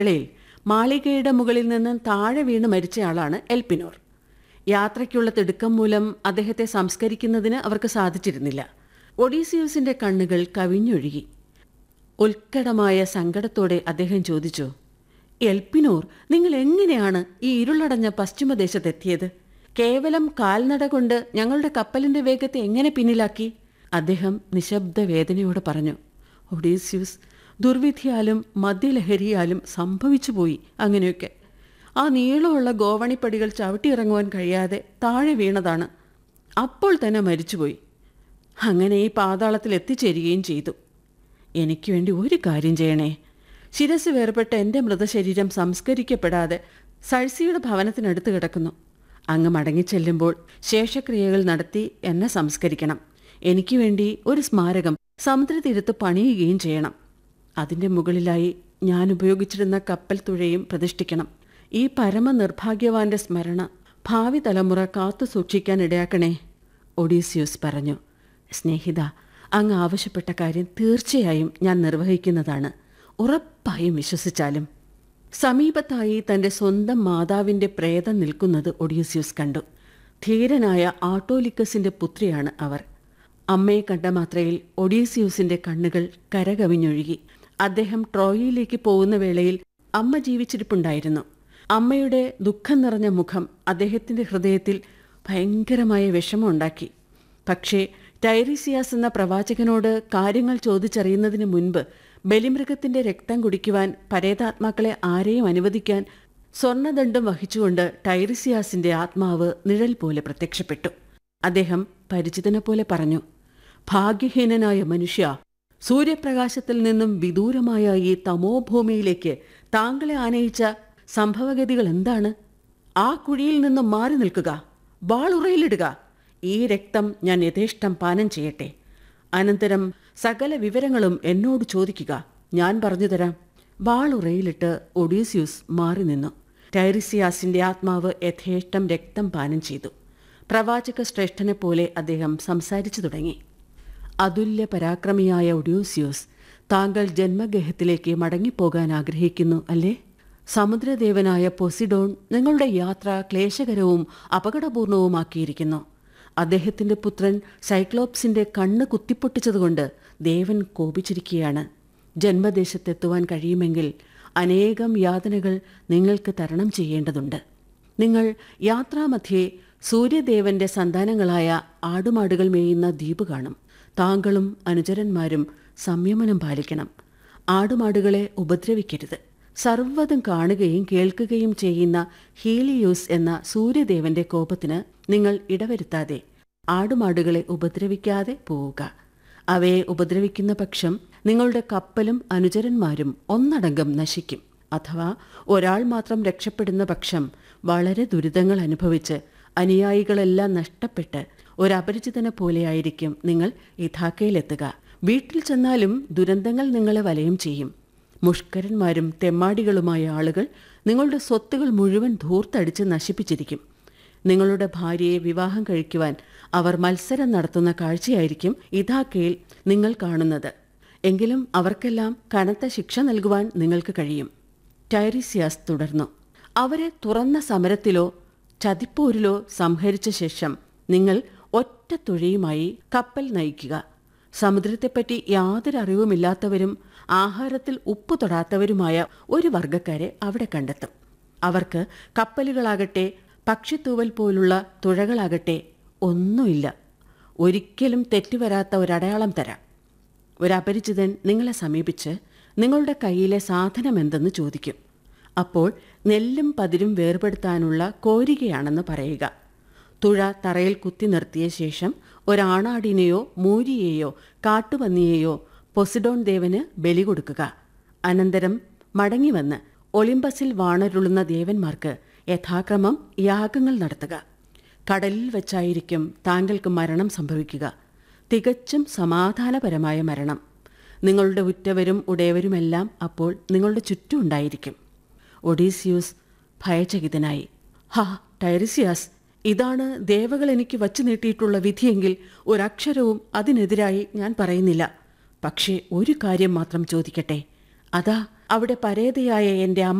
വേളയിൽ മാളികയുടെ മുകളിൽ നിന്ന് താഴെ വീണ് മരിച്ചയാളാണ് എൽപിനോർ. യാത്രയ്ക്കുള്ള തിടുക്കം മൂലം അദ്ദേഹത്തെ സംസ്കരിക്കുന്നതിന് അവർക്ക് സാധിച്ചിരുന്നില്ല. ഒഡീസിയൂസിന്റെ കണ്ണുകൾ കവിഞ്ഞൊഴുകി. ഉത്കടമായ സങ്കടത്തോടെ അദ്ദേഹം ചോദിച്ചു, എൽപിനോർ, നിങ്ങൾ എങ്ങനെയാണ് ഈ ഇരുളടഞ്ഞ പശ്ചിമദേശത്തെത്തിയത്? കേവലം കാൽനട കൊണ്ട് ഞങ്ങളുടെ കപ്പലിന്റെ വേഗത്തെ എങ്ങനെ പിന്നിലാക്കി? അദ്ദേഹം നിശബ്ദ വേദനയോടെ പറഞ്ഞു, ഒഡീസ്യൂസ്, ദുർവിധിയാലും മദ്യലഹരിയാലും സംഭവിച്ചുപോയി അങ്ങനെയൊക്കെ. ആ നീളമുള്ള ഗോവണിപ്പടികൾ ചവിട്ടിയിറങ്ങുവാൻ കഴിയാതെ താഴെ വീണതാണ്. അപ്പോൾ തന്നെ മരിച്ചുപോയി. അങ്ങനെ ഈ പാതാളത്തിൽ എത്തിച്ചേരുകയും ചെയ്തു. എനിക്ക് വേണ്ടി ഒരു കാര്യം ചെയ്യണേ. ശിരസ് വേർപെട്ട എൻ്റെ മൃതശരീരം സംസ്കരിക്കപ്പെടാതെ സഴ്സിയുടെ ഭവനത്തിനടുത്ത് കിടക്കുന്നു. അങ്ങ് മടങ്ങിച്ചെല്ലുമ്പോൾ ശേഷക്രിയകൾ നടത്തി എന്നെ സംസ്കരിക്കണം. എനിക്ക് വേണ്ടി ഒരു സ്മാരകം സമുദ്രതീരത്ത് പണിയുകയും ചെയ്യണം. അതിൻ്റെ മുകളിലായി ഞാൻ ഉപയോഗിച്ചിരുന്ന കപ്പൽ തുഴയും പ്രതിഷ്ഠിക്കണം. ഈ പരമനിർഭാഗ്യവാന്റെ സ്മരണ ഭാവി തലമുറ കാത്തു സൂക്ഷിക്കാൻ ഇടയാക്കണേ. ഒഡീസിയൂസ് പറഞ്ഞു, സ്നേഹിത, അങ്ങ് ആവശ്യപ്പെട്ട കാര്യം തീർച്ചയായും ഞാൻ നിർവഹിക്കുന്നതാണ്. ഉറപ്പായും വിശ്വസിച്ചാലും. സമീപത്തായി തൻ്റെ സ്വന്തം മാതാവിൻ്റെ പ്രേതം നിൽക്കുന്നത് ഒഡീസിയൂസ് കണ്ടു. ധീരനായ ആട്ടോലിക്കസിന്റെ പുത്രിയാണ് അവർ. അമ്മയെ കണ്ട മാത്രയിൽ ഒഡീസിയൂസിന്റെ കണ്ണുകൾ കരകവിഞ്ഞൊഴുകി. അദ്ദേഹം ട്രോയിയിലേക്ക് പോകുന്ന വേളയിൽ അമ്മ ജീവിച്ചിരിപ്പുണ്ടായിരുന്നു. അമ്മയുടെ ദുഃഖം നിറഞ്ഞ മുഖം അദ്ദേഹത്തിൻ്റെ ഹൃദയത്തിൽ ഭയങ്കരമായ വിഷമമുണ്ടാക്കി. പക്ഷേ ടൈറിസിയാസ് എന്ന പ്രവാചകനോട് കാര്യങ്ങൾ ചോദിച്ചറിയുന്നതിന് മുൻപ് ബലിമൃഗത്തിന്റെ രക്തം കുടിക്കുവാൻ പരേതാത്മാക്കളെ ആരെയും അനുവദിക്കാൻ സ്വർണ്ണദണ്ഡം വഹിച്ചുകൊണ്ട് ടൈറിസിയാസിന്റെ ആത്മാവ് നിഴൽ പോലെ പ്രത്യക്ഷപ്പെട്ടു. അദ്ദേഹം പരിചിതനെ പോലെ പറഞ്ഞു, ഭാഗ്യഹീനനായ മനുഷ്യ, സൂര്യപ്രകാശത്തിൽ നിന്നും വിദൂരമായ ഈ തമോഭൂമിയിലേക്ക് താങ്കളെ ആനയിച്ച സംഭവഗതികൾ എന്താണ്? ആ കുഴിയിൽ നിന്നും മാറി നിൽക്കുക, വാളുറയിലിടുക. ഈ രക്തം ഞാൻ യഥേഷ്ടം പാനം ചെയ്യട്ടെ. അനന്തരം സകല വിവരങ്ങളും എന്നോട് ചോദിക്കുക, ഞാൻ പറഞ്ഞുതരാം. വാളുറയിലിട്ട് ഒഡീസിയൂസ് മാറി നിന്നു. ടൈറിസിയാസിന്റെ ആത്മാവ് യഥേഷ്ടം രക്തം പാനം ചെയ്തു. പ്രവാചക ശ്രേഷ്ഠനെ പോലെ അദ്ദേഹം സംസാരിച്ചു തുടങ്ങി. അതുല്യ പരാക്രമിയായ ഒഡീസിയൂസ്, താങ്കൾ ജന്മഗേഹത്തിലേക്ക് മടങ്ങിപ്പോകാൻ ആഗ്രഹിക്കുന്നു അല്ലേ? സമുദ്രദേവനായ പൊസിഡോൺ നിങ്ങളുടെ യാത്ര ക്ലേശകരവും അപകടപൂർണവുമാക്കിയിരിക്കുന്നു. അദ്ദേഹത്തിന്റെ പുത്രൻ സൈക്ലോപ്സിന്റെ കണ്ണ് കുത്തിപ്പൊട്ടിച്ചതുകൊണ്ട് ദേവൻ കോപിച്ചിരിക്കുകയാണ്. ജന്മദേശത്തെത്തുവാൻ കഴിയുമെങ്കിൽ അനേകം യാതനകൾ നിങ്ങൾക്ക് തരണം ചെയ്യേണ്ടതുണ്ട്. നിങ്ങൾ യാത്രാമധ്യേ സൂര്യദേവന്റെ സന്താനങ്ങളായ ആടുമാടുകൾ മേയുന്ന ദ്വീപ് കാണും. താങ്കളും അനുചരന്മാരും സംയമനം പാലിക്കണം. ആടുമാടുകളെ ഉപദ്രവിക്കരുത്. സർവ്വതും കാണുകയും കേൾക്കുകയും ചെയ്യുന്ന ഹീലിയൂസ് എന്ന സൂര്യദേവന്റെ കോപത്തിന് നിങ്ങൾ ഇടവരുത്താതെ ആടുമാടുകളെ ഉപദ്രവിക്കാതെ പോവുക. അവയെ ഉപദ്രവിക്കുന്ന പക്ഷം നിങ്ങളുടെ കപ്പലും അനുചരന്മാരും ഒന്നടങ്കം നശിക്കും. അഥവാ ഒരാൾ മാത്രം രക്ഷപ്പെടുന്ന പക്ഷം വളരെ ദുരിതങ്ങൾ അനുഭവിച്ച് അനുയായികളെല്ലാം നഷ്ടപ്പെട്ട് ഒരപരിചിതനെ പോലെയായിരിക്കും നിങ്ങൾ ഇഥാക്കയിലെത്തുക. വീട്ടിൽ ചെന്നാലും ദുരന്തങ്ങൾ നിങ്ങളെ വലയം ചെയ്യും. മുഷ്കരന്മാരും തെമ്മാടികളുമായ ആളുകൾ നിങ്ങളുടെ സ്വത്തുകൾ മുഴുവൻ ധൂർത്തടിച്ച് നശിപ്പിച്ചിരിക്കും. നിങ്ങളുടെ ഭാര്യയെ വിവാഹം കഴിക്കുവാൻ അവർ മത്സരം നടത്തുന്ന കാഴ്ചയായിരിക്കും ഇഥാക്കയിൽ നിങ്ങൾ കാണുന്നത്. എങ്കിലും അവർക്കെല്ലാം കനത്ത ശിക്ഷ നൽകുവാൻ നിങ്ങൾക്ക് കഴിയും. ടൈറിസിയാസ് തുടർന്നു, അവരെ തുറന്ന സമരത്തിലോ ചതിപ്പോരിലോ സംഹരിച്ച ശേഷം നിങ്ങൾ ഒറ്റ തുഴയുമായി കപ്പൽ നയിക്കുക. സമുദ്രത്തെപ്പറ്റി യാതൊരു അറിവുമില്ലാത്തവരും ആഹാരത്തിൽ ഉപ്പ് തൊടാത്തവരുമായ ഒരു വർഗക്കാരെ അവിടെ കണ്ടെത്തും. അവർക്ക് കപ്പലുകളാകട്ടെ പക്ഷിത്തൂവൽ പോലുള്ള തുഴകളാകട്ടെ ഒന്നുമില്ല. ഒരിക്കലും തെറ്റുവരാത്ത ഒരടയാളം തരാം. ഒരപരിചിതൻ നിങ്ങളെ സമീപിച്ച് നിങ്ങളുടെ കയ്യിലെ സാധനം എന്തെന്ന് ചോദിക്കും. അപ്പോൾ നെല്ലും പതിരും വേർപെടുത്താനുള്ള കോരികയാണെന്ന് പറയുക. തുഴ തറയിൽ കുത്തി നിർത്തിയ ശേഷം ഒരാണാടിനെയോ മൂരിയെയോ കാട്ടുപന്നിയെയോ പൊസിഡോൺ ദേവന് ബലി കൊടുക്കുക. അനന്തരം മടങ്ങിവന്ന് ഒളിമ്പസിൽ വാണരുളുന്ന ദേവന്മാർക്ക് യഥാക്രമം യാഗങ്ങൾ നടത്തുക. കടലിൽ വെച്ചായിരിക്കും താങ്കൾക്ക് മരണം സംഭവിക്കുക. തികച്ചും സമാധാനപരമായ മരണം. നിങ്ങളുടെ ഉറ്റവരും ഉടയവരുമെല്ലാം അപ്പോൾ നിങ്ങളുടെ ചുറ്റും ഉണ്ടായിരിക്കും. ഒഡീസിയൂസ് ഭയചകിതനായി, ഹാ ടൈറിസിയാസ്, ഇതാണ് ദേവകൾ എനിക്ക് വച്ചു നീട്ടിയിട്ടുള്ള വിധിയെങ്കിൽ ഒരക്ഷരവും അതിനെതിരായി ഞാൻ പറയുന്നില്ല. പക്ഷേ ഒരു കാര്യം മാത്രം ചോദിക്കട്ടെ. അതാ അവിടെ പരേതയായ എൻ്റെ